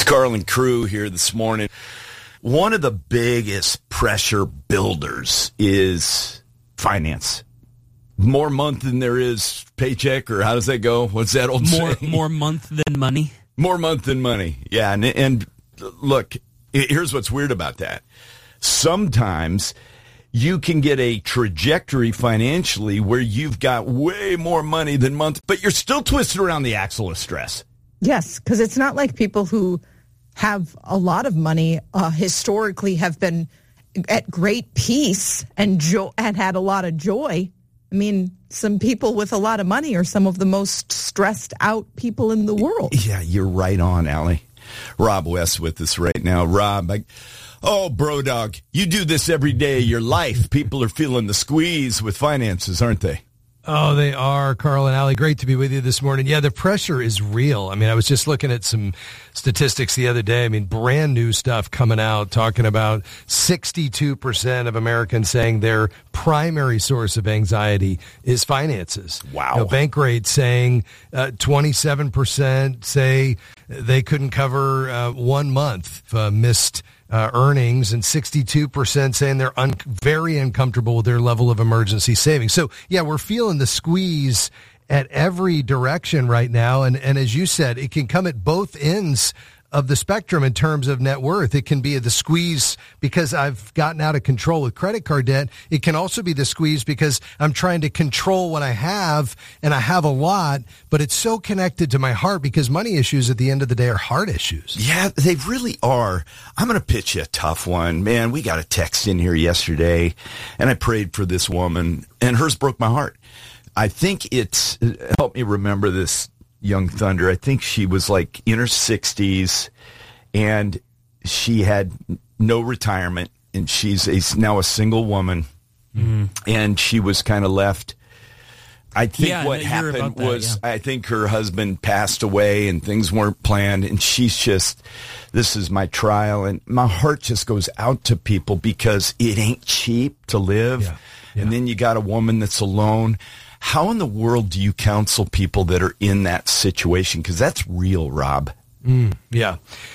Carlin Crew here this morning. One of the biggest pressure builders is finance. More month than there is paycheck, or how does that go? What's that old saying? More month than money. More month than money. Yeah, and look, here's what's weird about that. Sometimes you can get a trajectory financially where you've got way more money than month, but you're still twisted around the axle of stress. Yes, because it's not like people who have a lot of money historically have been at great peace and had a lot of joy. I mean, some people with a lot of money are some of the most stressed out people in the world. Yeah, you're right on, Allie. Rob West with us right now. Rob, bro dog, you do this every day of your life. People are feeling the squeeze with finances, aren't they? Oh, they are, Carl and Allie. Great to be with you this morning. Yeah, the pressure is real. I mean, I was just looking at some statistics the other day. I mean, brand new stuff coming out talking about 62% of Americans saying their primary source of anxiety is finances. Wow. Bankrate saying 27% say they couldn't cover 1 month missed earnings, and 62% saying they're very uncomfortable with their level of emergency savings. So, yeah, we're feeling the squeeze at every direction right now. And as you said, it can come at both ends of the spectrum in terms of net worth. It can be the squeeze because I've gotten out of control with credit card debt. It can also be the squeeze because I'm trying to control what I have, and I have a lot, but it's so connected to my heart because money issues at the end of the day are heart issues. Yeah, they really are. I'm going to pitch you a tough one. Man, we got a text in here yesterday, and I prayed for this woman, and hers broke my heart. I think help me remember this young thunder. I think she was like in her 60s, and she had no retirement, and she's now a single woman, and she was kind of left. I think what happened was I think her husband passed away, and things weren't planned, and she's just, this is my trial, and my heart just goes out to people because it ain't cheap to live, and then you got a woman that's alone. How in the world do you counsel people that are in that situation? Because that's real, Rob. Yeah.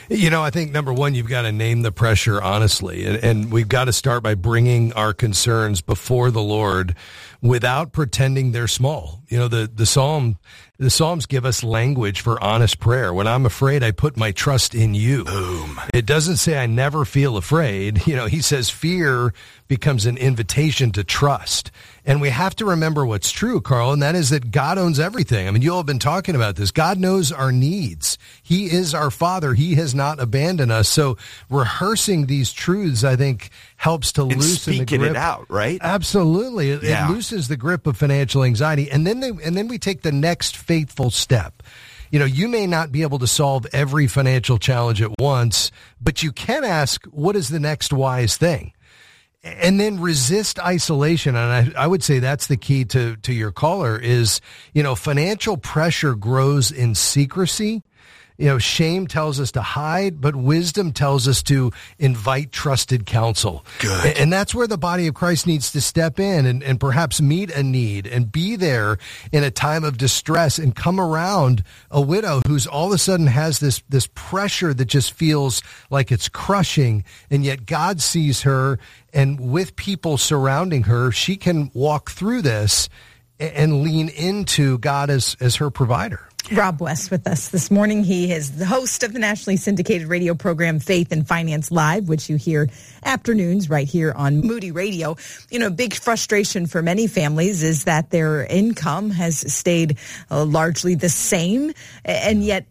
I think, number one, you've got to name the pressure honestly. And we've got to start by bringing our concerns before the Lord without pretending they're small. The Psalms give us language for honest prayer. When I'm afraid, I put my trust in you. Boom. It doesn't say I never feel afraid. He says fear becomes an invitation to trust. And we have to remember what's true, Carl, and that is that God owns everything. I mean, you all have been talking about this. God knows our needs. He is our Father. He has not abandoned us. So rehearsing these truths, I think, helps to loosen the grip. Speaking it out, right? Absolutely. It loosens the grip of financial anxiety. And then we take the next faithful step. You may not be able to solve every financial challenge at once, but you can ask, what is the next wise thing? And then resist isolation. And I would say that's the key to your caller is, financial pressure grows in secrecy. Shame tells us to hide, but wisdom tells us to invite trusted counsel. Good. And that's where the body of Christ needs to step in and perhaps meet a need and be there in a time of distress and come around a widow who's all of a sudden has this pressure that just feels like it's crushing. And yet God sees her, and with people surrounding her, she can walk through this and lean into God as her provider. Rob West with us this morning. He is the host of the nationally syndicated radio program Faith and Finance Live, which you hear afternoons right here on Moody Radio. Big frustration for many families is that their income has stayed largely the same, and yet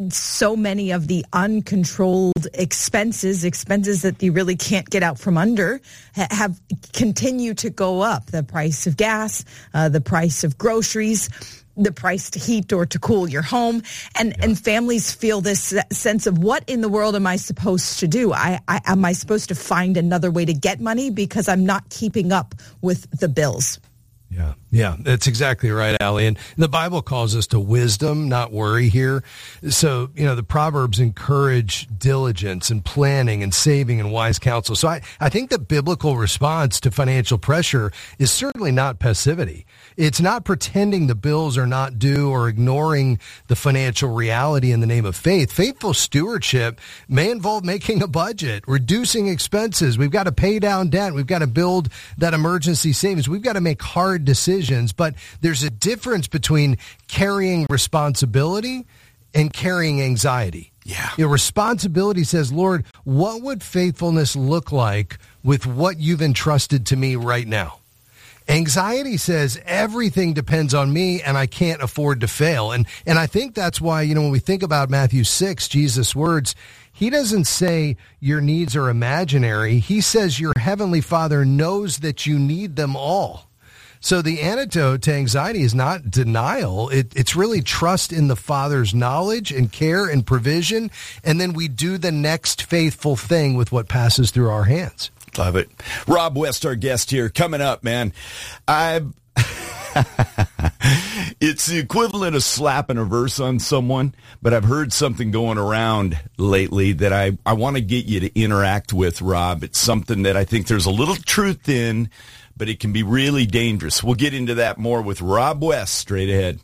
so many of the uncontrolled expenses that you really can't get out from under have continued to go up. The price of gas, the price of groceries, the price to heat or to cool your home. And families feel this sense of, what in the world am I supposed to do? Am I supposed to find another way to get money because I'm not keeping up with the bills? Yeah, that's exactly right, Allie. And the Bible calls us to wisdom, not worry here. So, the Proverbs encourage diligence and planning and saving and wise counsel. So I think the biblical response to financial pressure is certainly not passivity. It's not pretending the bills are not due or ignoring the financial reality in the name of faith. Faithful stewardship may involve making a budget, reducing expenses. We've got to pay down debt. We've got to build that emergency savings. We've got to make hard decisions. But there's a difference between carrying responsibility and carrying anxiety. Yeah. Responsibility says, Lord, what would faithfulness look like with what you've entrusted to me right now? Anxiety says everything depends on me and I can't afford to fail. And I think that's why, when we think about Matthew 6, Jesus' words, he doesn't say your needs are imaginary. He says your heavenly Father knows that you need them all. So the antidote to anxiety is not denial. It's really trust in the Father's knowledge and care and provision. And then we do the next faithful thing with what passes through our hands. Love it. Rob West, our guest here, coming up, man. It's the equivalent of slapping a verse on someone, but I've heard something going around lately that I want to get you to interact with, Rob. It's something that I think there's a little truth in, but it can be really dangerous. We'll get into that more with Rob West straight ahead.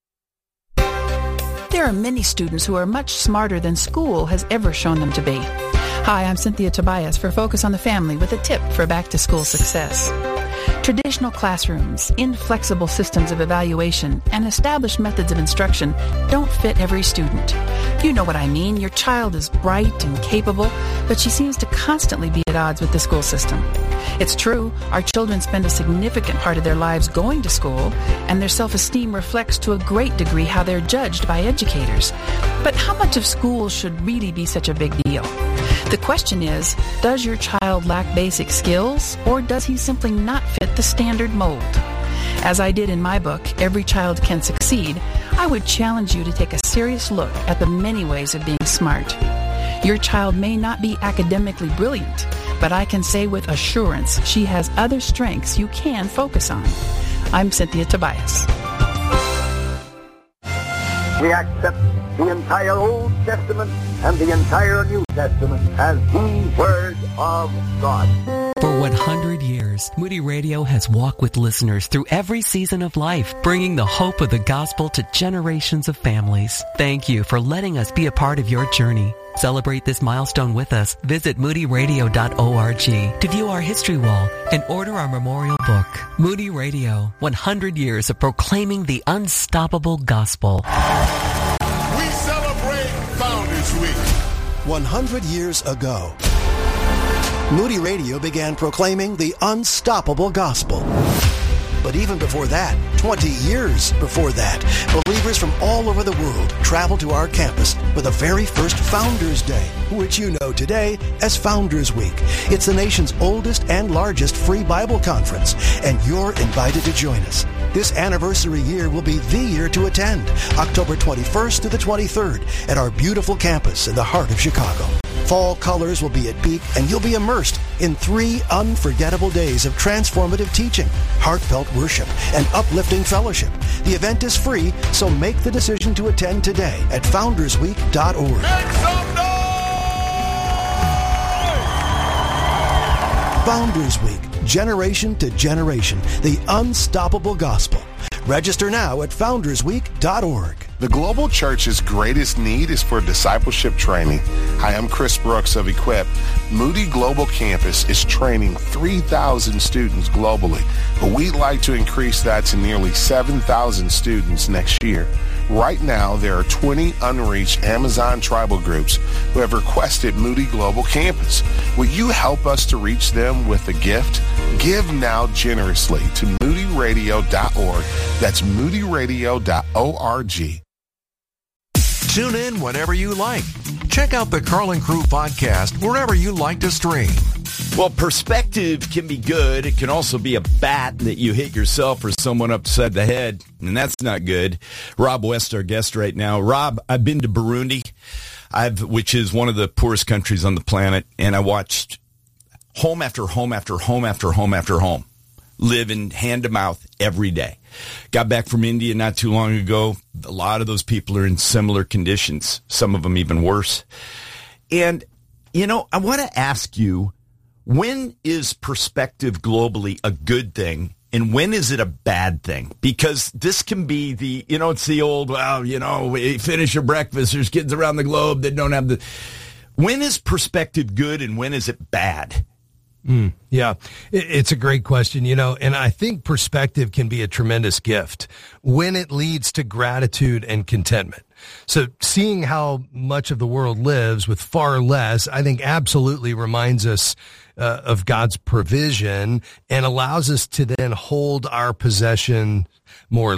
There are many students who are much smarter than school has ever shown them to be. Hi, I'm Cynthia Tobias for Focus on the Family with a tip for back-to-school success. Traditional classrooms, inflexible systems of evaluation, and established methods of instruction don't fit every student. You know what I mean. Your child is bright and capable, but she seems to constantly be at odds with the school system. It's true, our children spend a significant part of their lives going to school, and their self-esteem reflects to a great degree how they're judged by educators. But how much of school should really be such a big deal? The question is, does your child lack basic skills, or does he simply not fit the standard mold? As I did in my book, Every Child Can Succeed, I would challenge you to take a serious look at the many ways of being smart. Your child may not be academically brilliant, but I can say with assurance she has other strengths you can focus on. I'm Cynthia Tobias. We accept the entire Old Testament and the entire New Testament as the Word of God. For 100 years, Moody Radio has walked with listeners through every season of life, bringing the hope of the gospel to generations of families. Thank you for letting us be a part of your journey. Celebrate this milestone with us. Visit moodyradio.org to view our history wall and order our memorial book. Moody Radio, 100 years of proclaiming the unstoppable gospel. We celebrate Founders Week. 100 years ago, Moody Radio began proclaiming the unstoppable gospel. But even before that, 20 years before that, believers from all over the world traveled to our campus for the very first Founders Day, which you know today as Founders Week. It's the nation's oldest and largest free Bible conference, and you're invited to join us. This anniversary year will be the year to attend, October 21st to the 23rd at our beautiful campus in the heart of Chicago. Fall colors will be at peak, and you'll be immersed in 3 unforgettable days of transformative teaching, heartfelt worship, and uplifting fellowship. The event is free, so make the decision to attend today at foundersweek.org. Make some noise! Founders Week, generation to generation, the unstoppable gospel. Register now at foundersweek.org. The global church's greatest need is for discipleship training. Hi, I'm Chris Brooks of Equip. Moody Global Campus is training 3,000 students globally, but we'd like to increase that to nearly 7,000 students next year. Right now, there are 20 unreached Amazon tribal groups who have requested Moody Global Campus. Will you help us to reach them with a gift? Give now generously to moodyradio.org. That's moodyradio.org. Tune in whenever you like. Check out the Carl & Crew podcast wherever you like to stream. Well, perspective can be good. It can also be a bat that you hit yourself or someone upside the head, and that's not good. Rob West, our guest right now. Rob, I've been to Burundi, which is one of the poorest countries on the planet, and I watched home after home after home after home after home living hand to mouth every day. Got back from India not too long ago. A lot of those people are in similar conditions, some of them even worse. And, I want to ask you, when is perspective globally a good thing? And when is it a bad thing? Because this can be it's the old, we finish your breakfast. There's kids around the globe that don't have when is perspective good and when is it bad? Yeah, it's a great question, and I think perspective can be a tremendous gift when it leads to gratitude and contentment. So seeing how much of the world lives with far less, I think absolutely reminds us of God's provision and allows us to then hold our possession more